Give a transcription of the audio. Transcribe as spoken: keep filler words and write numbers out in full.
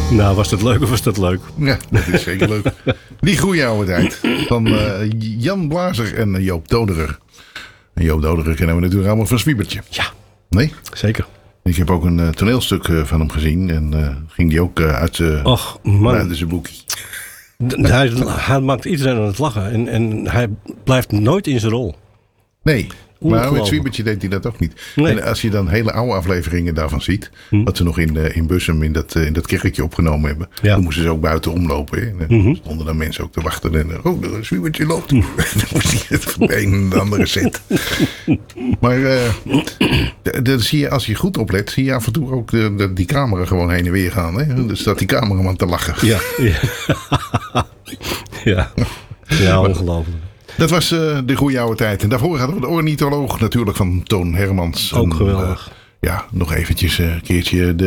Nou, was dat leuk of was dat leuk? Ja, dat is zeker leuk. Die goede oude tijd van uh, Jan Blazer en Joop Doderer. En Joop Doderer kennen we natuurlijk allemaal van Zwiebertje. Ja. Nee? Zeker. Ik heb ook een uh, toneelstuk uh, van hem gezien. En uh, ging die ook uh, uit, uh, Och, man. uit zijn boekie. D- hij, hij maakt iedereen aan het lachen. En, en hij blijft nooit in zijn rol. Nee. Maar met Zwiebertje deed hij dat ook niet. Nee. En als je dan hele oude afleveringen daarvan ziet. Hm. Wat ze nog in, uh, in Bussum in dat, uh, in dat kerkje opgenomen hebben. Ja. Toen moesten ze ook buiten omlopen. Hè. En dan Mm-hmm. stonden dan mensen ook te wachten. En uh, oh, de Zwiebertje loopt. Dan moest hij het van de een en de andere set. Maar uh, d- d- zie je, als je goed oplet. Zie je af en toe ook de, de, die camera gewoon heen en weer gaan. Hè. Dus staat die cameraman te lachen. Ja. Ja. ja. ja ongelooflijk. Dat was uh, de goede oude tijd. En daarvoor hadden we de ornitholoog natuurlijk van Toon Hermans. Ook en, geweldig. Uh, ja, nog eventjes een uh, keertje de